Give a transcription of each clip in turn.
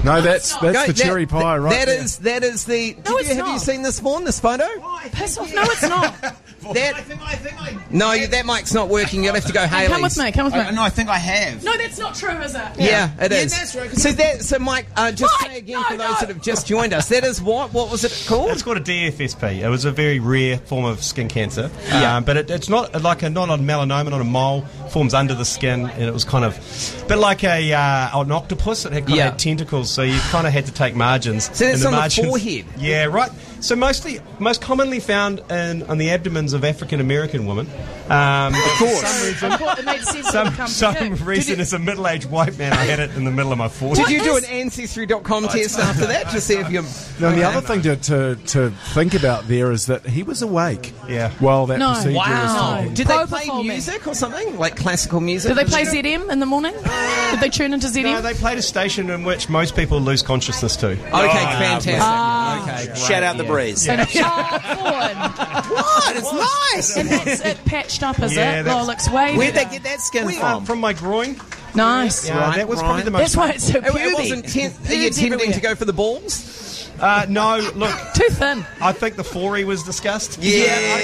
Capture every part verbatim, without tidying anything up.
No, that's that's Go- the that- cherry pie, right? That there. is that is the. Did No, you, it's have not. you seen this, Vaughan? This photo? Piss off. No, it's not. That, I think I think I. no, you, that mic's not working. You'll have to go Haley's. Come with me. Come with me. I, no, I think I have. No, that's not true, is it? Yeah, it Yeah, is. that's right. So that, so Mike, uh, just Mike, say again no, for those no. that have just joined us. That is what? What was it called? It's called a D F S P. It was a very rare form of skin cancer. Yeah. Um, but it, it's not like a not a melanoma, not a mole. Forms under the skin, and it was kind of a bit like a uh, an octopus. It had kind Yeah. of had tentacles, so you kind of had to take margins. So that's and the on the margins, forehead? Yeah, right. So mostly, most commonly found in on the abdomens of African American women. Um, of course. For some reason, I thought it made sense to some, come some from you. reason, as a middle-aged white man, I had it in the middle of my forties. Did you do an ancestry dot com test after that to see if you? Now, the other thing to, to to think about there is that he was awake. Yeah. While that No. procedure was Wow. taking. Did Pro they play performing. music or something like classical music? Did they play Z M in the morning? Did they tune into Z M? No, they played a station in which most people lose consciousness to. Okay, fantastic. Ah. Okay, great, Shout out the yeah. breeze. And it's Vaughan. What? It's nice. And that's it patched up, is Yeah, it? that's- Oh, it looks way Where'd they better. get that skin Uh, from? from my groin. Nice. Yeah, Right, that was right. probably the most. That's why it's so It, puby. it wasn't. Ten- are you Pubes tending everywhere. to go for the balls? Uh, no, look, Too thin. I think the foray was discussed. Yeah.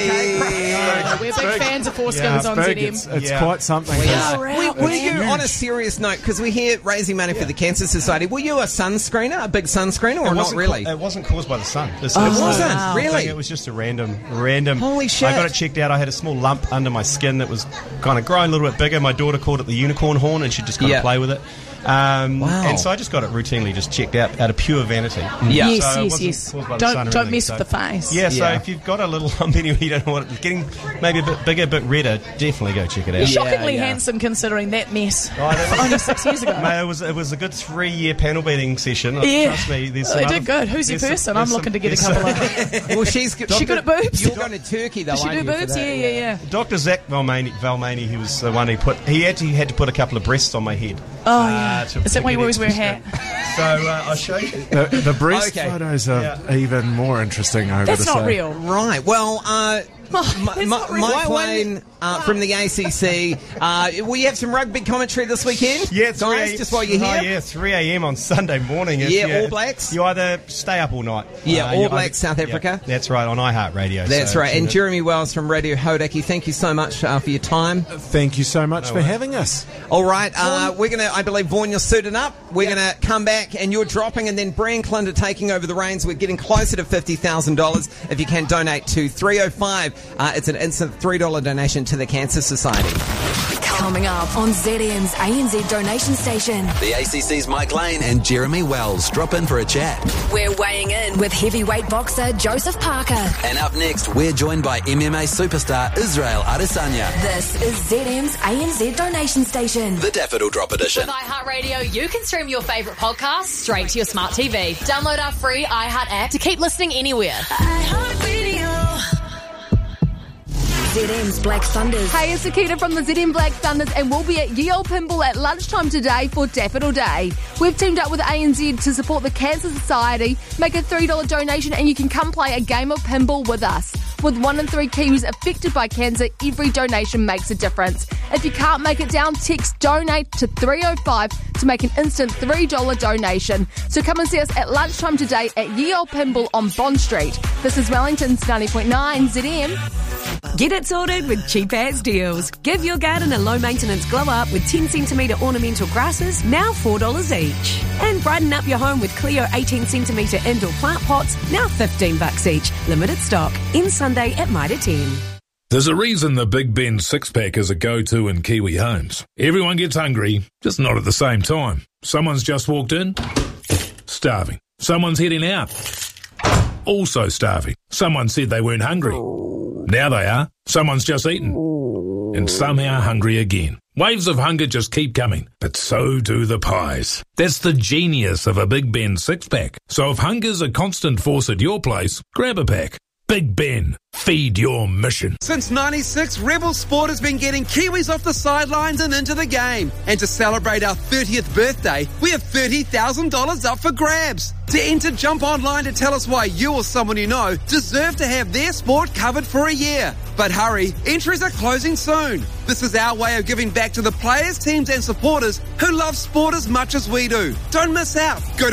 Yeah, we're big fans of foreskins Yeah, on Big, Z M. it's it's Yeah. quite something. are. Were, Wow, were man. you, on a serious note, because we're here raising money for the Cancer Society, were you a sunscreener, a big sunscreener, or It not wasn't really? ca- it wasn't caused by the sun. This, Oh, this it wasn't? the whole Really? thing, It was just a random, random. Holy shit. I got it checked out. I had a small lump under my skin that was kind of growing a little bit bigger. My daughter called it the unicorn horn, and she'd just kind Yeah. of play with it. Um, Wow. And so I just got it routinely just checked out out of pure vanity. Yeah. Yes, So it yes, wasn't yes. caused by the sun Don't or don't anything, mess so- with the face. Yeah, so Yeah. if you've got a little lump anyway, you don't know what it's getting, maybe a bit bigger, a bit redder, definitely go check it out. You're shockingly yeah. handsome considering that mess. Oh, that was- Only six years ago. Mate, it was it was a good three year panel beating session. Yeah. Trust me, there's Oh, some they other- did good. Who's your there's some- person? there's I'm looking some- to get a there's couple some- of. Well, she's She good at boobs? You're going to Turkey, though, Does she aren't do you, for boobs? that? Yeah, yeah, yeah. Doctor Zach Valmani, Valmani, he was the one who put. He actually had to put a couple of breasts on my head. Oh, yeah. to- Is that to why you get always wear a extra hat? So uh, I'll show you. The, the breast Okay. photos are Yeah. even more interesting. Over That's to not say. real. Right. Well, uh, Mike, M- that's M- not real. Mike Why- Lane uh, from the A C C. Uh, will you have some rugby commentary this weekend? Yeah, guys, three, just while you're here. Oh, yeah, three a.m. on Sunday morning. If Yeah, you- All Blacks? You either stay up all night. Yeah, uh, All you Blacks, either- South Africa. Yeah, that's right, on iHeartRadio. That's so right. tune And in. Jeremy Wells from Radio Hodaki, thank you so much uh, for your time. Thank you so much for having us. All right, uh, we're going to, I believe, Vaughan, you're suiting up. We're going to come back and you're dropping, and then Brian Clinton taking over the reins. We're getting closer to fifty thousand dollars. If you can donate to three oh five, uh, it's an instant three dollars donation to the Cancer Society. Coming up on Z M's A N Z donation station. The A C C's Mike Lane and Jeremy Wells drop in for a chat. We're weighing in with heavyweight boxer Joseph Parker. And up next, we're joined by M M A superstar Israel Adesanya. This is Z M's A N Z donation station. The Daffodil Drop Edition. With iHeartRadio, you can stream your favourite podcasts straight to your smart T V. Download our free iHeart app to keep listening anywhere. Z M's Black Thunders. Hey, it's Akita from the Z M Black Thunders, and we'll be at Ye Olde Pinball at lunchtime today for Daffodil Day. We've teamed up with A N Z to support the Cancer Society. Make a three dollars donation and you can come play a game of pinball with us. With one in three Kiwis affected by cancer, every donation makes a difference. If you can't make it down, text DONATE to three oh five to make an instant three dollars donation. So come and see us at lunchtime today at Ye Olde Pinball on Bond Street. This is Wellington's ninety point nine Z M. Get it sorted with Cheap As Deals. Give your garden a low-maintenance glow-up with ten centimetre ornamental grasses, now four dollars each. And brighten up your home with Clio eighteen centimetre indoor plant pots, now fifteen bucks each. Limited stock. Ends Sunday at Mitre ten. There's a reason the Big Ben six-pack is a go-to in Kiwi homes. Everyone gets hungry, just not at the same time. Someone's just walked in, starving. Someone's heading out, also starving. Someone said they weren't hungry. Now they are. Someone's just eaten. And somehow hungry again. Waves of hunger just keep coming, but so do the pies. That's the genius of a Big Ben six-pack. So if hunger's a constant force at your place, grab a pack. Big Ben, feed your mission. Since ninety-six, Rebel Sport has been getting Kiwis off the sidelines and into the game. And to celebrate our thirtieth birthday, we have thirty thousand dollars up for grabs. To enter, jump online to tell us why you or someone you know deserve to have their sport covered for a year. But hurry, entries are closing soon. This is our way of giving back to the players, teams and supporters who love sport as much as we do. Don't miss out. Go to